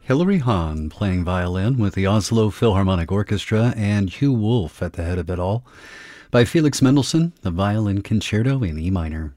Hilary Hahn playing violin with the Oslo Philharmonic Orchestra, and Hugh Wolf at the head of it all. By Felix Mendelssohn, the Violin Concerto in E minor.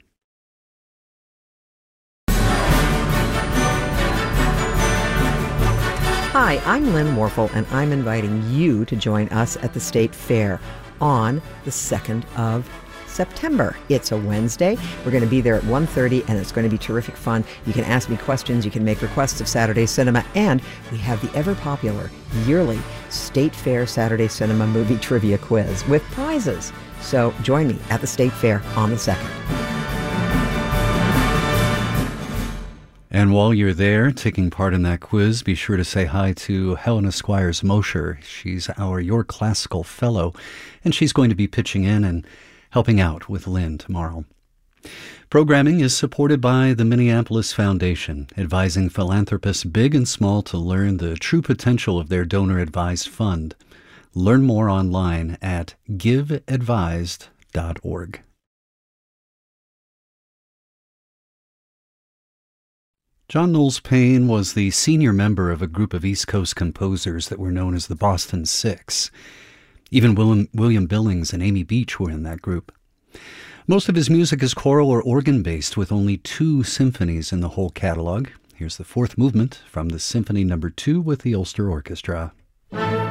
Hi, I'm Lynn Warfel, and I'm inviting you to join us at the State Fair on the 2nd of September. It's a Wednesday. We're going to be there at 1:30, and it's going to be terrific fun. You can ask me questions, you can make requests of Saturday Cinema, and we have the ever-popular yearly State Fair Saturday Cinema Movie Trivia Quiz with prizes. So join me at the State Fair on the 2nd. And while you're there taking part in that quiz, be sure to say hi to Helena Squires-Mosher. She's our Your Classical Fellow, and she's going to be pitching in and helping out with Lynn tomorrow. Programming is supported by the Minneapolis Foundation, advising philanthropists big and small to learn the true potential of their donor-advised fund. Learn more online at giveadvised.org. John Knowles Payne was the senior member of a group of East Coast composers that were known as the Boston Six. Even William Billings and Amy Beach were in that group. Most of his music is choral or organ-based, with only 2 symphonies in the whole catalog. Here's the 4th movement from the Symphony No. 2 with the Ulster Orchestra.